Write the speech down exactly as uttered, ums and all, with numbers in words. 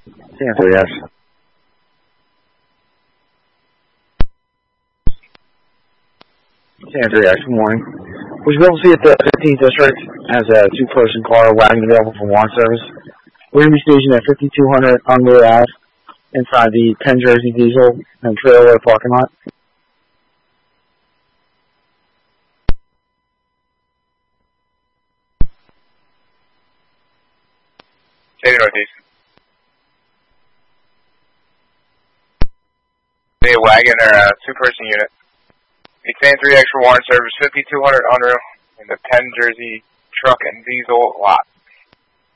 Answer yes. Answer yes. Good morning. Would you be able to see if the fifteenth District has a two-person car wagon available for warrant service? We're going to be stationed at fifty-two hundred Unruh Ave inside the Penn Jersey Diesel and Trailer parking lot. State Northeast. Be a wagon or a two-person unit. Maintain three extra warrant service, fifty-two hundred Unruh in the Penn Jersey truck and diesel lot.